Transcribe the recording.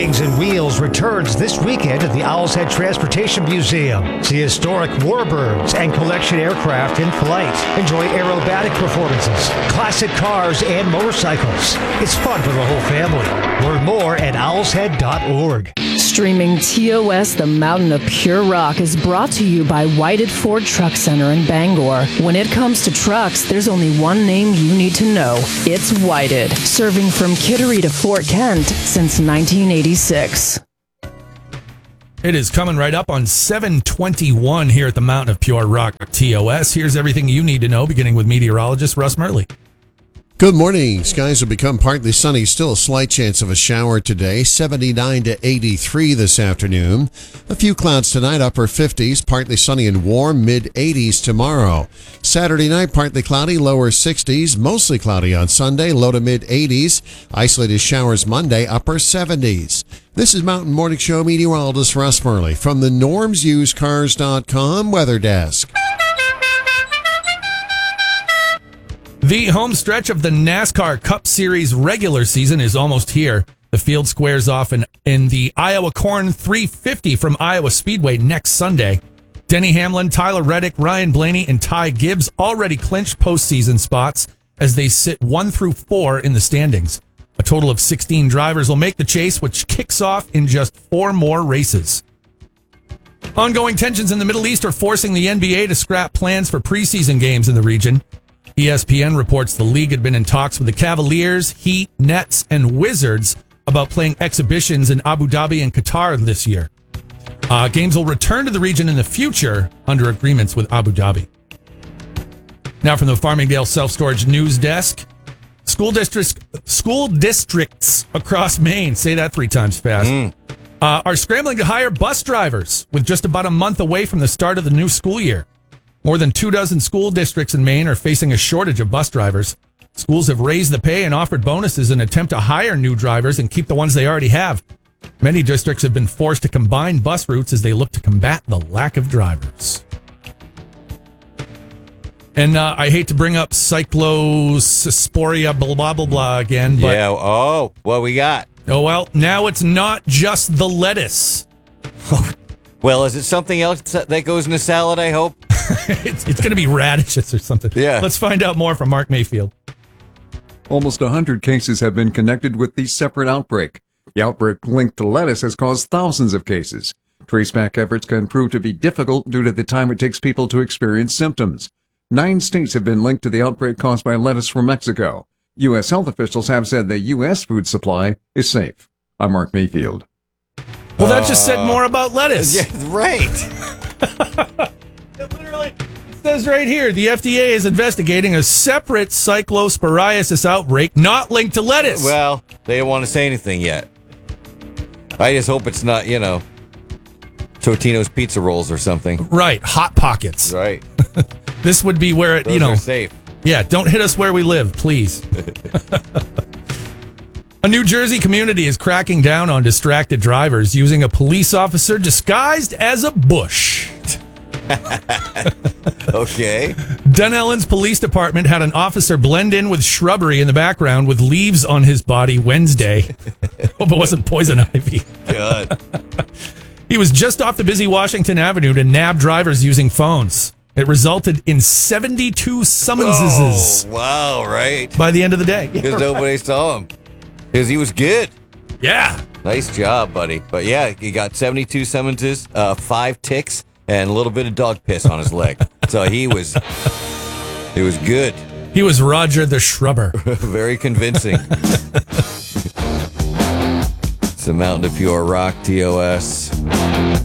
Wings and Wheels returns this weekend at the Owl's Head Transportation Museum. See historic warbirds and collection aircraft in flight. Enjoy aerobatic performances, classic cars, and motorcycles. It's fun for the whole family. Learn more at owlshead.org. Streaming TOS, the Mountain of Pure Rock, is brought to you by Whited Ford Truck Center in Bangor. When it comes to trucks, there's only one name you need to know. It's Whited, serving from Kittery to Fort Kent since 1986. It is coming right up on 7:21 here at the Mountain of Pure Rock TOS. Here's everything you need to know, beginning with meteorologist Russ Murley. Good morning. Skies will become partly sunny. Still a slight chance of a shower today. 79 to 83 this afternoon. A few clouds tonight, upper 50s. Partly sunny and warm, mid-80s tomorrow. Saturday night, partly cloudy, lower 60s. Mostly cloudy on Sunday, low to mid-80s. Isolated showers Monday, upper 70s. This is Mountain Morning Show meteorologist Russ Murley from the NormsUsedCars.com Weather Desk. The home stretch of the NASCAR Cup Series regular season is almost here. The field squares off in the Iowa Corn 350 from Iowa Speedway next Sunday. Denny Hamlin, Tyler Reddick, Ryan Blaney, and Ty Gibbs already clinched postseason spots as they sit 1 through 4 in the standings. A total of 16 drivers will make the chase, which kicks off in just 4 more races. Ongoing tensions in the Middle East are forcing the NBA to scrap plans for preseason games in the region. ESPN reports the league had been in talks with the Cavaliers, Heat, Nets, and Wizards about playing exhibitions in Abu Dhabi and Qatar this year. Games will return to the region in the future under agreements with Abu Dhabi. Now from the Farmingdale Self-Storage News Desk. School districts across Maine, say that 3 times fast, are scrambling to hire bus drivers with just about a month away from the start of the new school year. More than 24 school districts in Maine are facing a shortage of bus drivers. Schools have raised the pay and offered bonuses in an attempt to hire new drivers and keep the ones they already have. Many districts have been forced to combine bus routes as they look to combat the lack of drivers. And I hate to bring up cyclosporia, blah, blah, blah, blah again. But, yeah, what we got? Oh, well, now it's not just the lettuce. Well, is it something else that goes in a salad, I hope? It's going to be radishes or something. Yeah. Let's find out more from Mark Mayfield. Almost 100 cases have been connected with the separate outbreak. The outbreak linked to lettuce has caused thousands of cases. Traceback efforts can prove to be difficult due to the time it takes people to experience symptoms. 9 states have been linked to the outbreak caused by lettuce from Mexico. U.S. health officials have said the U.S. food supply is safe. I'm Mark Mayfield. Well, that just said more about lettuce. Yeah, right. It literally says right here, the FDA is investigating a separate cyclosporiasis outbreak not linked to lettuce. Well, they don't want to say anything yet. I just hope it's not, Totino's Pizza Rolls or something. Right, Hot Pockets. Right. This would be where it, Those are safe. Yeah, don't hit us where we live, please. A New Jersey community is cracking down on distracted drivers using a police officer disguised as a bush. Okay. Dunellen's police department had an officer blend in with shrubbery in the background with leaves on his body Wednesday. Hope it wasn't poison ivy. Good. He was just off the busy Washington Avenue to nab drivers using phones. It resulted in 72 summonses. Oh, wow, right. By the end of the day. Because nobody saw him. Because he was good. Yeah. Nice job, buddy. But yeah, he got 72 summonses, 5 ticks, and a little bit of dog piss on his leg. So it was good. He was Roger the Shrubber. Very convincing. It's the Mountain of Pure Rock, TOS.